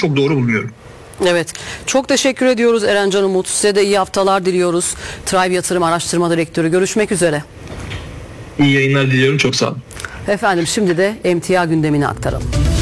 çok doğru bulmuyorum. Evet. Çok teşekkür ediyoruz Erencan Umut. Size de iyi haftalar diliyoruz. Tribe Yatırım Araştırma Direktörü. Görüşmek üzere. İyi yayınlar diliyorum. Çok sağ olun. Efendim şimdi de emtia gündemini aktaralım.